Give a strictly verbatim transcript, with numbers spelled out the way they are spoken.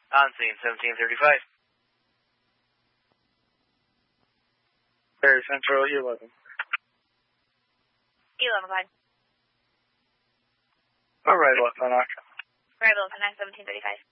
On scene, seventeen thirty-five. Very Central, E eleven. E eleven, go ahead. All right, left on Ox. Right, left on seventeen thirty-five.